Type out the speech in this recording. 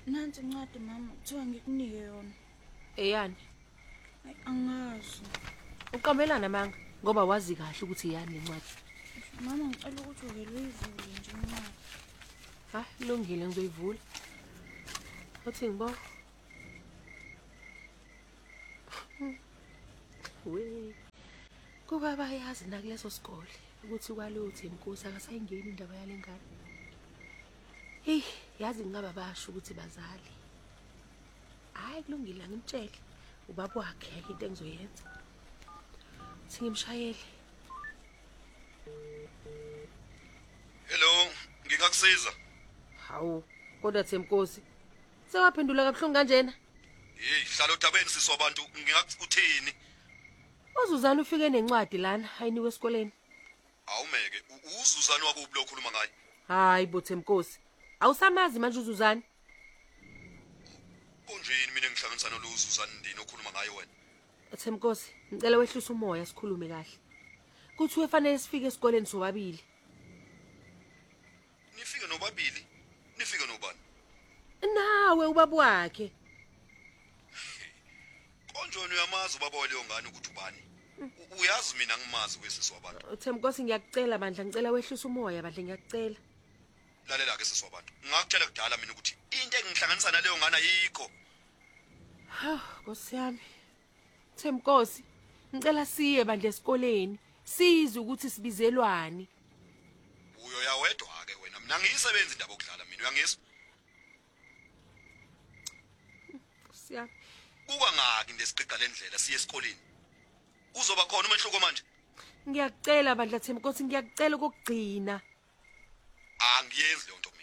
Nansi incwadi mama, kuthiwa ngikunike yona. Eyani? Hayi angazi. Uqamelana manga ngoba wazi kahle ukuthi yani incwadi. Mama ngicela ukuthi uvele uyivule nje incwadi. Ha, kulungile ngizoyivula. Uthi ngibo. We. Kuba bayazi nakuleso sikole ukuthi kwalothi inkosi akasayingeni indaba yalengane. Hey, yazi ngaba basho ukuthi bazali. Hayi kulungile ngimtshele ubaba wakhe into engizoyenza. Singimshayele. Hello, ngingakusiza. Hawu, kodwa Themkosi. Sewaphendula kabuhlungu kanjena? Hey, hlala udabeni sisobantu, ngingakuthini? Uzuzana ufike nencwadi lana ayiniwe esikoleni. Awumeke, uzuzani wakuphi lo okhuluma ngaye? Hayi bo Themkosi. Awusamazi manje uzuzana. Konjeni mina ngihlanganisa nalo uzuzani ndini okhuluma ngaye wena? Themkosi, ngicela wehlisa umoya sikhulume kahle. Kuthi ufanele sifike esikoleni sobabili. Nifike nobabili? Nifike nobani? Nawe ubaba wakhe. Konjoni uyamazi ubaba waleyo ngane ukuthi ubani? Uyazi mina ngimazi kwesizwe abantu. Themkosi ngiyakucela bandla ngicela wehlisa umoya bandla ngiyakucela. Lalela ke siswa abantu. Ngakutshela kudala mina ukuthi into engihlanganisa naleyo ngane ayikho. Ha, Nkosi yami. Themkosi, ngicela siye bandla esikoleni. Sizwe ukuthi sibizelwani. Uyo yawedwa ke wena. Mina ngiyisebenza indaba okudlala mina uyangizwa? Nkosi yami. Kuka ngaki ndesiqiqa lendlela siye esikoleni. Uzoba khona umehluko manje? Ngiyakucela bandla Themkosi ngiyakucela ukugcina. Angiyenzi leyo nto.